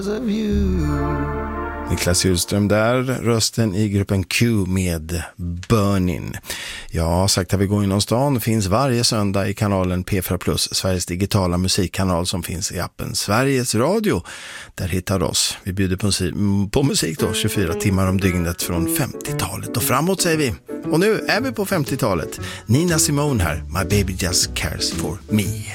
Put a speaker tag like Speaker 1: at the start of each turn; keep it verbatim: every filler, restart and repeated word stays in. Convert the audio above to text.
Speaker 1: Niklas Hjulström där, rösten i gruppen Q med Burning. Ja, Sakta vi går inom stan finns varje söndag i kanalen P fyra plus, Sveriges digitala musikkanal som finns i appen Sveriges Radio. Där hittar du oss. Vi bjuder på musik, på musik då, tjugofyra timmar om dygnet från femtiotalet och framåt säger vi. Och nu är vi på femtiotalet. Nina Simone här, My Baby Just Cares For Me.